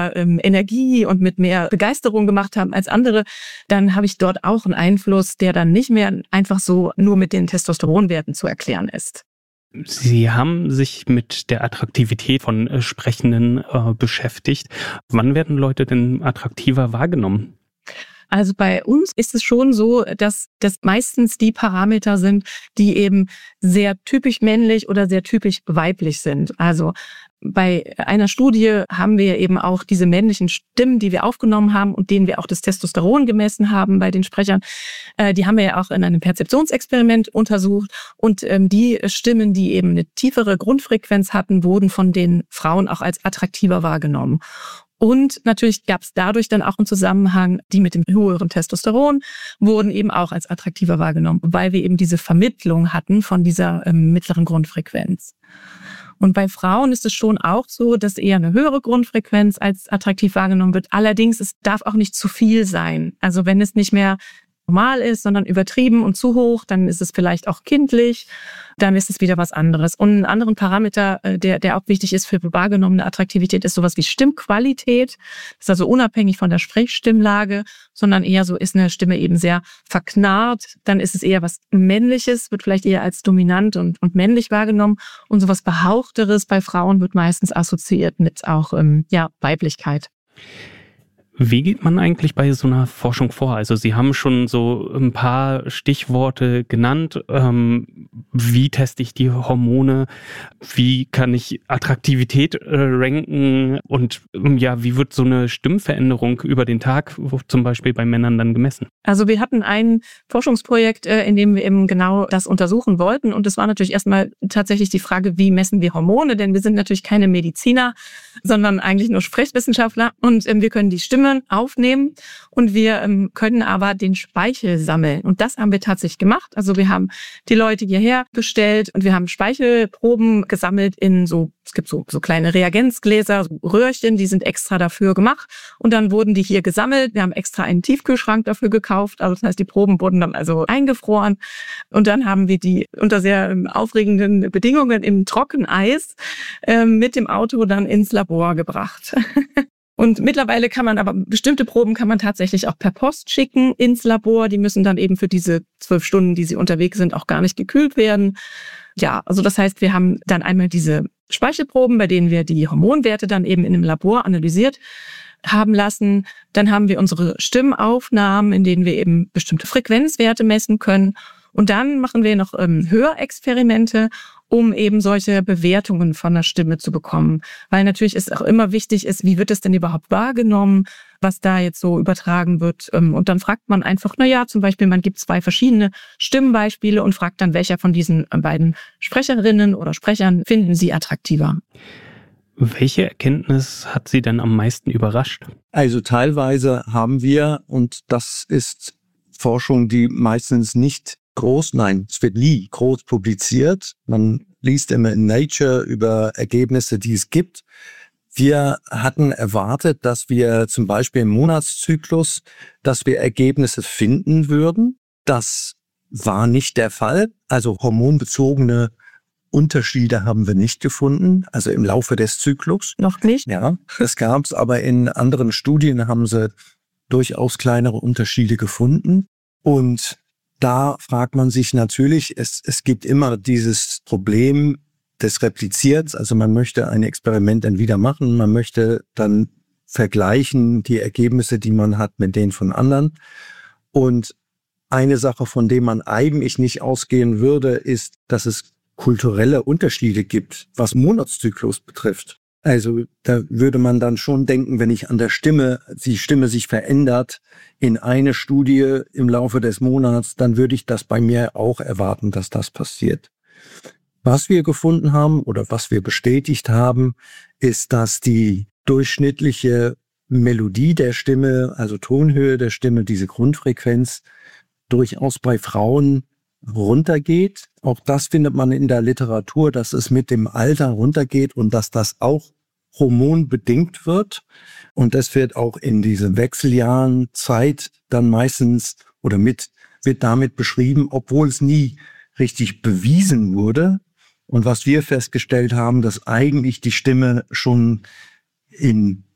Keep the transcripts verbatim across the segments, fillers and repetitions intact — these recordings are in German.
mehr ähm, Energie und mit mehr Begeisterung gemacht haben als andere, dann habe ich dort auch einen Einfluss, der dann nicht mehr einfach so nur mit den Testosteronwerten zu erklären ist. Sie haben sich mit der Attraktivität von äh, Sprechenden äh, beschäftigt. Wann werden Leute denn attraktiver wahrgenommen? Also bei uns ist es schon so, dass das meistens die Parameter sind, die eben sehr typisch männlich oder sehr typisch weiblich sind. Also bei einer Studie haben wir eben auch diese männlichen Stimmen, die wir aufgenommen haben und denen wir auch das Testosteron gemessen haben bei den Sprechern. Äh, die haben wir ja auch in einem Perzeptionsexperiment untersucht. Und ähm, die Stimmen, die eben eine tiefere Grundfrequenz hatten, wurden von den Frauen auch als attraktiver wahrgenommen. Und natürlich gab es dadurch dann auch einen Zusammenhang, die mit dem höheren Testosteron wurden eben auch als attraktiver wahrgenommen, weil wir eben diese Vermittlung hatten von dieser ähm, mittleren Grundfrequenz. Und bei Frauen ist es schon auch so, dass eher eine höhere Grundfrequenz als attraktiv wahrgenommen wird. Allerdings, es darf auch nicht zu viel sein. Also wenn es nicht mehr normal ist, sondern übertrieben und zu hoch, dann ist es vielleicht auch kindlich, dann ist es wieder was anderes. Und einen anderen Parameter, der, der auch wichtig ist für wahrgenommene Attraktivität, ist sowas wie Stimmqualität. Das ist also unabhängig von der Sprechstimmlage, sondern eher so, ist eine Stimme eben sehr verknarrt, dann ist es eher was Männliches, wird vielleicht eher als dominant und, und männlich wahrgenommen. Und sowas Behauchteres bei Frauen wird meistens assoziiert mit auch ähm, ja, Weiblichkeit. Wie geht man eigentlich bei so einer Forschung vor? Also Sie haben schon so ein paar Stichworte genannt. Ähm, wie teste ich die Hormone? Wie kann ich Attraktivität äh, ranken? Und ja, wie wird so eine Stimmveränderung über den Tag zum Beispiel bei Männern dann gemessen? Also wir hatten ein Forschungsprojekt, äh, in dem wir eben genau das untersuchen wollten. Und es war natürlich erstmal tatsächlich die Frage, wie messen wir Hormone? Denn wir sind natürlich keine Mediziner, sondern eigentlich nur Sprechwissenschaftler. Und ähm, wir können die Stimme aufnehmen und wir ähm, können aber den Speichel sammeln. Und das haben wir tatsächlich gemacht. Also wir haben die Leute hierher bestellt und wir haben Speichelproben gesammelt in so, es gibt so, so kleine Reagenzgläser, so Röhrchen, die sind extra dafür gemacht. Und dann wurden die hier gesammelt. Wir haben extra einen Tiefkühlschrank dafür gekauft. Also das heißt, die Proben wurden dann also eingefroren. Und dann haben wir die unter sehr ähm, aufregenden Bedingungen im Trockeneis ähm, mit dem Auto dann ins Labor gebracht. Und mittlerweile kann man aber, bestimmte Proben kann man tatsächlich auch per Post schicken ins Labor. Die müssen dann eben für diese zwölf Stunden, die sie unterwegs sind, auch gar nicht gekühlt werden. Ja, also das heißt, wir haben dann einmal diese Speichelproben, bei denen wir die Hormonwerte dann eben in einem Labor analysiert haben lassen. Dann haben wir unsere Stimmaufnahmen, in denen wir eben bestimmte Frequenzwerte messen können. Und dann machen wir noch ähm, Hörexperimente, um eben solche Bewertungen von der Stimme zu bekommen. Weil natürlich es auch immer wichtig ist, wie wird es denn überhaupt wahrgenommen, was da jetzt so übertragen wird. Und dann fragt man einfach, na ja, zum Beispiel, man gibt zwei verschiedene Stimmbeispiele und fragt dann, welcher von diesen beiden Sprecherinnen oder Sprechern finden Sie attraktiver. Welche Erkenntnis hat Sie denn am meisten überrascht? Also teilweise haben wir, und das ist Forschung, die meistens nicht groß, nein, es wird nie groß publiziert. Man liest immer in Nature über Ergebnisse, die es gibt. Wir hatten erwartet, dass wir zum Beispiel im Monatszyklus, dass wir Ergebnisse finden würden. Das war nicht der Fall. Also hormonbezogene Unterschiede haben wir nicht gefunden, also im Laufe des Zyklus. Noch nicht? Ja, das gab es, aber in anderen Studien haben sie durchaus kleinere Unterschiede gefunden. Und da fragt man sich natürlich, es, es gibt immer dieses Problem des Replizierens. Also man möchte ein Experiment dann wieder machen, man möchte dann vergleichen die Ergebnisse, die man hat, mit denen von anderen. Und eine Sache, von der man eigentlich nicht ausgehen würde, ist, dass es kulturelle Unterschiede gibt, was Monatszyklus betrifft. Also da würde man dann schon denken, wenn ich an der Stimme, die Stimme sich verändert in eine Studie im Laufe des Monats, dann würde ich das bei mir auch erwarten, dass das passiert. Was wir gefunden haben oder was wir bestätigt haben, ist, dass die durchschnittliche Melodie der Stimme, also Tonhöhe der Stimme, diese Grundfrequenz, durchaus bei Frauen runtergeht. Auch das findet man in der Literatur, dass es mit dem Alter runtergeht und dass das auch hormonbedingt wird. Und das wird auch in diesen Wechseljahren Zeit dann meistens oder mit wird damit beschrieben, obwohl es nie richtig bewiesen wurde. Und was wir festgestellt haben, dass eigentlich die Stimme schon in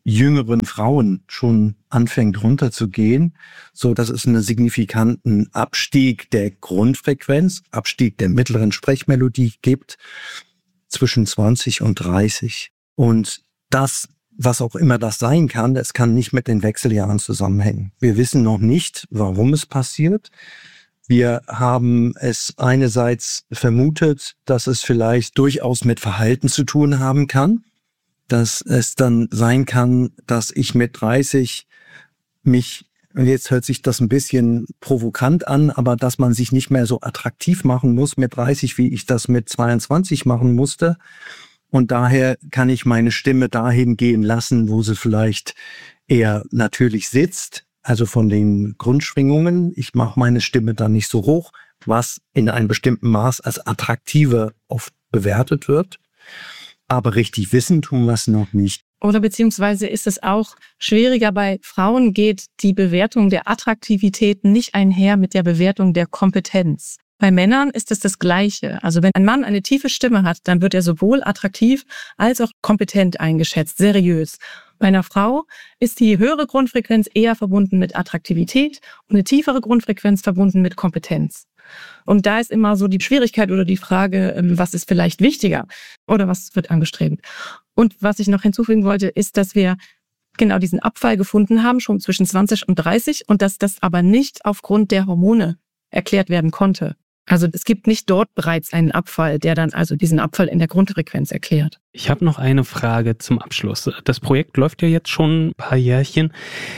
jüngeren Frauen schon anfängt runterzugehen, so dass es einen signifikanten Abstieg der Grundfrequenz, Abstieg der mittleren Sprechmelodie gibt zwischen zwanzig und dreißig. Und das, was auch immer das sein kann, es kann nicht mit den Wechseljahren zusammenhängen. Wir wissen noch nicht, warum es passiert. Wir haben es einerseits vermutet, dass es vielleicht durchaus mit Verhalten zu tun haben kann, dass es dann sein kann, dass ich mit dreißig mich, jetzt hört sich das ein bisschen provokant an, aber dass man sich nicht mehr so attraktiv machen muss mit dreißig, wie ich das mit zweiundzwanzig machen musste. Und daher kann ich meine Stimme dahin gehen lassen, wo sie vielleicht eher natürlich sitzt, also von den Grundschwingungen. Ich mache meine Stimme dann nicht so hoch, was in einem bestimmten Maß als attraktiver oft bewertet wird. Aber richtig wissen tun wir es noch nicht. Oder beziehungsweise ist es auch schwieriger, bei Frauen geht die Bewertung der Attraktivität nicht einher mit der Bewertung der Kompetenz. Bei Männern ist es das Gleiche. Also wenn ein Mann eine tiefe Stimme hat, dann wird er sowohl attraktiv als auch kompetent eingeschätzt, seriös. Bei einer Frau ist die höhere Grundfrequenz eher verbunden mit Attraktivität und eine tiefere Grundfrequenz verbunden mit Kompetenz. Und da ist immer so die Schwierigkeit oder die Frage, was ist vielleicht wichtiger oder was wird angestrebt. Und was ich noch hinzufügen wollte, ist, dass wir genau diesen Abfall gefunden haben, schon zwischen zwanzig und dreißig, und dass das aber nicht aufgrund der Hormone erklärt werden konnte. Also es gibt nicht dort bereits einen Abfall, der dann also diesen Abfall in der Grundfrequenz erklärt. Ich habe noch eine Frage zum Abschluss. Das Projekt läuft ja jetzt schon ein paar Jährchen.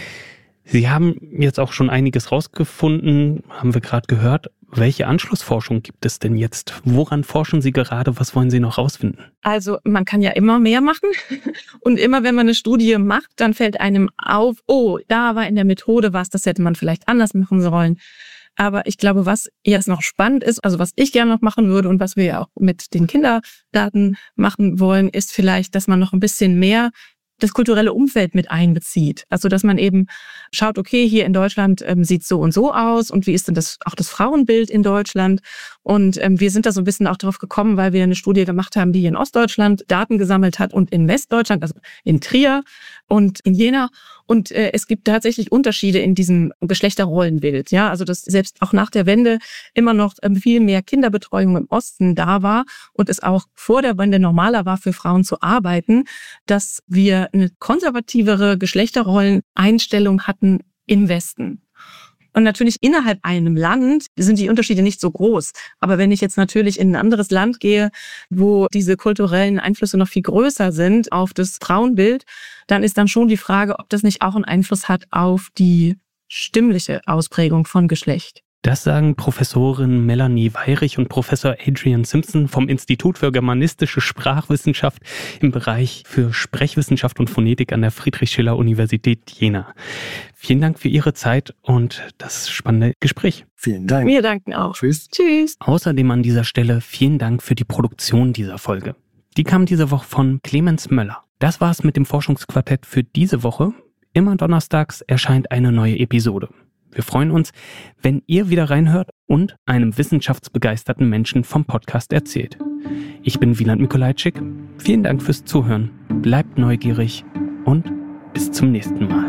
Sie haben jetzt auch schon einiges rausgefunden, haben wir gerade gehört. Welche Anschlussforschung gibt es denn jetzt? Woran forschen Sie gerade? Was wollen Sie noch rausfinden? Also man kann ja immer mehr machen. Und immer wenn man eine Studie macht, dann fällt einem auf, oh, da war in der Methode was, das hätte man vielleicht anders machen sollen. Aber ich glaube, was jetzt noch spannend ist, also was ich gerne noch machen würde und was wir ja auch mit den Kinderdaten machen wollen, ist vielleicht, dass man noch ein bisschen mehr das kulturelle Umfeld mit einbezieht. Also dass man eben schaut, okay, hier in Deutschland ähm, sieht es so und so aus und wie ist denn das auch das Frauenbild in Deutschland? Und ähm, wir sind da so ein bisschen auch drauf gekommen, weil wir eine Studie gemacht haben, die in Ostdeutschland Daten gesammelt hat und in Westdeutschland, also in Trier und in Jena. Und äh, es gibt tatsächlich Unterschiede in diesem Geschlechterrollenbild. Ja, also dass selbst auch nach der Wende immer noch ähm, viel mehr Kinderbetreuung im Osten da war und es auch vor der Wende normaler war, für Frauen zu arbeiten, dass wir eine konservativere Geschlechterrolleneinstellung hatten im Westen. Und natürlich innerhalb einem Land sind die Unterschiede nicht so groß. Aber wenn ich jetzt natürlich in ein anderes Land gehe, wo diese kulturellen Einflüsse noch viel größer sind auf das Frauenbild, dann ist dann schon die Frage, ob das nicht auch einen Einfluss hat auf die stimmliche Ausprägung von Geschlecht. Das sagen Professorin Melanie Weyrich und Professor Adrian Simpson vom Institut für Germanistische Sprachwissenschaft im Bereich für Sprechwissenschaft und Phonetik an der Friedrich-Schiller-Universität Jena. Vielen Dank für Ihre Zeit und das spannende Gespräch. Vielen Dank. Wir danken auch. Tschüss. Tschüss. Außerdem an dieser Stelle vielen Dank für die Produktion dieser Folge. Die kam diese Woche von Clemens Möller. Das war's mit dem Forschungsquartett für diese Woche. Immer donnerstags erscheint eine neue Episode. Wir freuen uns, wenn ihr wieder reinhört und einem wissenschaftsbegeisterten Menschen vom Podcast erzählt. Ich bin Wieland Mikolajczyk. Vielen Dank fürs Zuhören. Bleibt neugierig und bis zum nächsten Mal.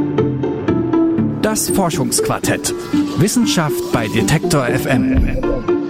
Das Forschungsquartett. Wissenschaft bei Detektor F M.